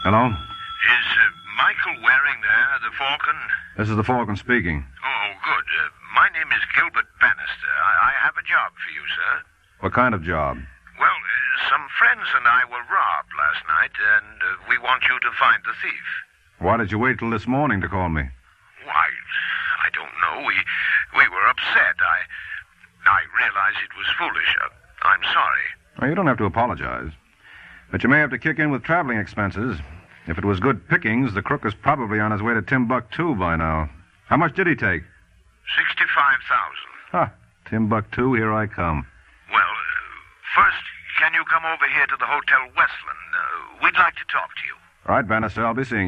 Hello? Is Michael Waring there, the Falcon? This is the Falcon speaking. Oh, good. My name is Gilbert Bannister. I have a job for you, sir. What kind of job? Well, some friends and I were robbed last night, and we want you to find the thief. Why did you wait till this morning to call me? Why, I don't know. We were upset. I realized it was foolish. I'm sorry. Well, you don't have to apologize. But you may have to kick in with traveling expenses. If it was good pickings, the crook is probably on his way to Timbuktu by now. How much did he take? $65,000. Ha! Timbuktu, here I come. Well, first, can you come over here to the Hotel Westland? We'd like to talk to you. All right, Bannister, I'll be seeing you.